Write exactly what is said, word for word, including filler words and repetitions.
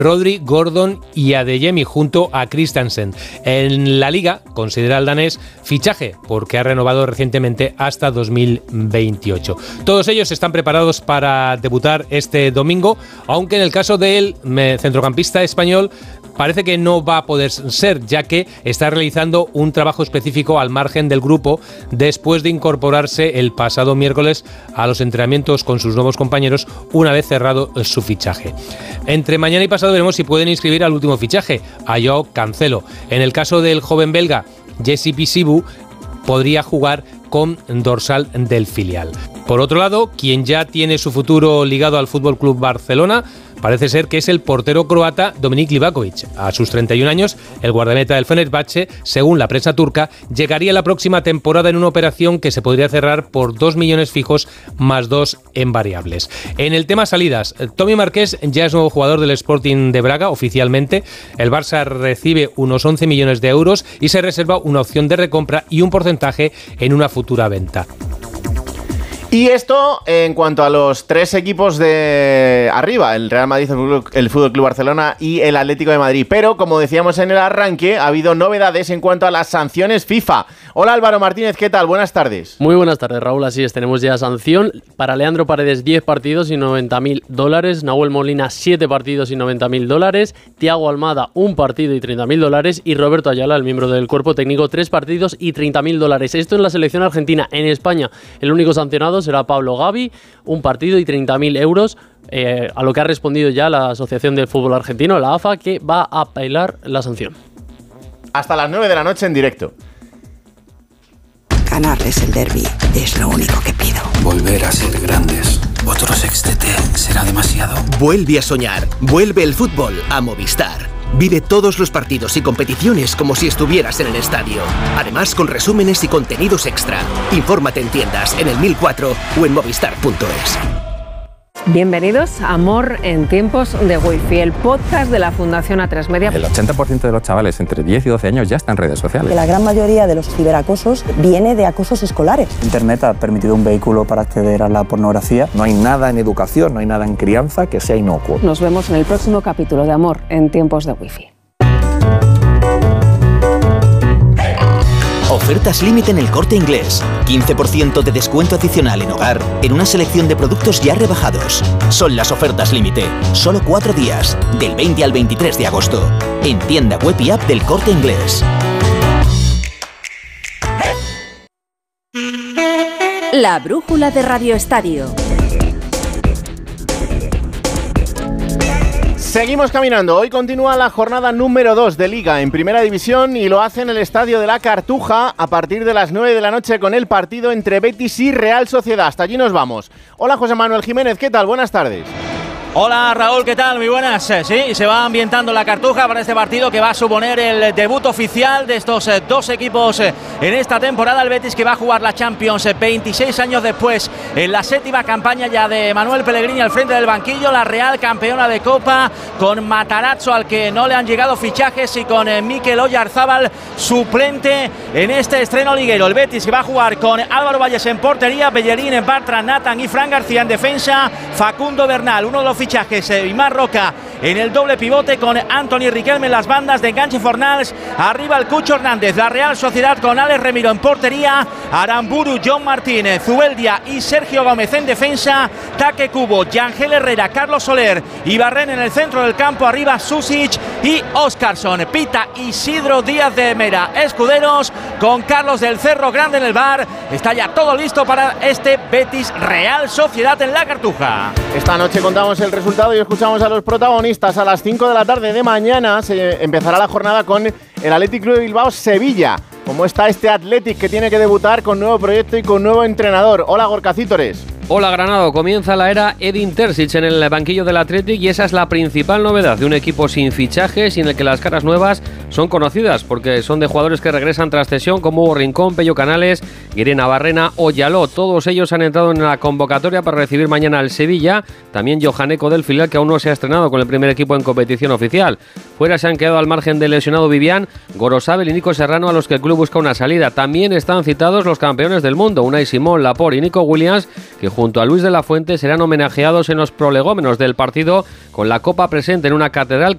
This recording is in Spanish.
Rodri, Gordon y Adeyemi junto a Christensen. En la Liga considera al danés fichaje porque ha renovado recientemente hasta dos mil veintiocho. Todos ellos están preparados para debutar este domingo, aunque en el caso del centrocampista español parece que no va a poder ser, ya que está realizando un trabajo específico al margen del grupo después de incorporarse el pasado miércoles a los entrenamientos con sus nuevos compañeros una vez cerrado su fichaje. Entre mañana y pasado veremos si pueden inscribir al último fichaje, a Joao Cancelo. En el caso del joven belga Jesse Pisibu, podría jugar con dorsal del filial. Por otro lado, quien ya tiene su futuro ligado al F C Barcelona parece ser que es el portero croata Dominik Livakovic. A sus treinta y un años, el guardameta del Fenerbahce, según la prensa turca, llegaría la próxima temporada en una operación que se podría cerrar por dos millones fijos más dos en variables. En el tema salidas, Tommy Marqués ya es nuevo jugador del Sporting de Braga oficialmente. El Barça recibe unos once millones de euros y se reserva una opción de recompra y un porcentaje en una futura venta. Y esto en cuanto a los tres equipos de arriba, el Real Madrid, el F C Barcelona y el Atlético de Madrid. Pero, como decíamos en el arranque, ha habido novedades en cuanto a las sanciones FIFA. Hola Álvaro Martínez, ¿qué tal? Buenas tardes. Muy buenas tardes, Raúl. Así es, tenemos ya sanción. Para Leandro Paredes, diez partidos y noventa mil dólares. Nahuel Molina, siete partidos y noventa mil dólares. Thiago Almada, un partido y treinta mil dólares. Y Roberto Ayala, el miembro del cuerpo técnico, tres partidos y treinta mil dólares. Esto en la selección argentina. En España, el único sancionado será Pablo Gavi, un partido y treinta mil euros, eh, a lo que ha respondido ya la Asociación del Fútbol Argentino, la A F A, que va a apelar la sanción. Hasta las nueve de la noche en directo. Ganarles el derbi es lo único que pido. Volver a ser grandes. Otro sextete será demasiado. Vuelve a soñar. Vuelve el fútbol a Movistar. Vive todos los partidos y competiciones como si estuvieras en el estadio. Además, con resúmenes y contenidos extra. Infórmate en tiendas, en el mil cuatro o en movistar punto es. Bienvenidos a Amor en tiempos de Wi-Fi, el podcast de la Fundación A tres Media. El ochenta por ciento de los chavales entre diez y doce años ya están en redes sociales. Que la gran mayoría de los ciberacosos viene de acosos escolares. Internet ha permitido un vehículo para acceder a la pornografía. No hay nada en educación, no hay nada en crianza que sea inocuo. Nos vemos en el próximo capítulo de Amor en tiempos de Wi-Fi. Ofertas límite en El Corte Inglés. quince por ciento de descuento adicional en hogar en una selección de productos ya rebajados. Son las ofertas límite. Solo cuatro días, del veinte al veintitrés de agosto. En tienda web y app del Corte Inglés. La brújula de Radio Estadio. Seguimos caminando. Hoy continúa la jornada número dos de Liga en Primera División y lo hace en el Estadio de la Cartuja a partir de las nueve de la noche con el partido entre Betis y Real Sociedad. Hasta allí nos vamos. Hola José Manuel Jiménez, ¿qué tal? Buenas tardes. Hola Raúl, ¿qué tal? Muy buenas. Sí, se va ambientando la Cartuja para este partido que va a suponer el debut oficial de estos dos equipos en esta temporada. El Betis que va a jugar la Champions veintiséis años después, en la séptima campaña ya de Manuel Pellegrini al frente del banquillo. La Real campeona de Copa con Matarazzo, al que no le han llegado fichajes, y con Mikel Oyarzábal suplente en este estreno liguero. El Betis que va a jugar con Álvaro Valles en portería, Bellerín, en Bartra, Nathan y Fran García en defensa, Facundo Bernal, uno de los fichajes, eh, Imar Roca en el doble pivote, con Anthony Riquelme en las bandas, de enganche Fornals, arriba el Cucho Hernández. La Real Sociedad con Alex Remiro en portería, Aramburu, John Martínez, Zubeldia y Sergio Gómez en defensa, Taque Cubo, Yangel Herrera, Carlos Soler y Barren en el centro del campo, arriba Susic y Óscarson. Pita Isidro Díaz de Mera. Escuderos con Carlos del Cerro Grande en el bar. Está ya todo listo para este Betis Real Sociedad en la Cartuja. Esta noche contamos el resultado y escuchamos a los protagonistas. A las cinco de la tarde de mañana se empezará la jornada con el Athletic Club de Bilbao Sevilla. ¿Cómo está este Athletic que tiene que debutar con nuevo proyecto y con nuevo entrenador? Hola Gorka Cítores. Hola Granado, comienza la era Edin Terzic en el banquillo del Athletic y esa es la principal novedad de un equipo sin fichajes y en el que las caras nuevas son conocidas porque son de jugadores que regresan tras cesión como Hugo Rincón, Pello Canales, Irene Barrena o Yaló. Todos ellos han entrado en la convocatoria para recibir mañana al Sevilla, también Johaneco del filial que aún no se ha estrenado con el primer equipo en competición oficial. Fuera se han quedado al margen del lesionado Vivian, Gorosabel y Nico Serrano, a los que el club busca una salida. También están citados los campeones del mundo, Unai Simón, Laporte y Nico Williams, que junto a Luis de la Fuente serán homenajeados en los prolegómenos del partido con la copa presente en una catedral